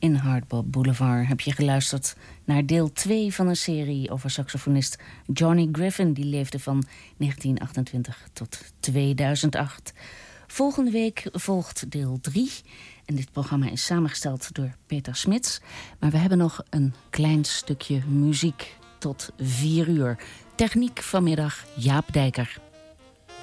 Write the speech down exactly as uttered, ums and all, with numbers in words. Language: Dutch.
In Hardbop Boulevard heb je geluisterd naar deel twee van een serie over saxofonist Johnny Griffin. Die leefde van negentien achtentwintig tot tweeduizend acht. Volgende week volgt deel drie. En dit programma is samengesteld door Peter Smits. Maar we hebben nog een klein stukje muziek tot vier uur. Techniek vanmiddag Jaap Dijker.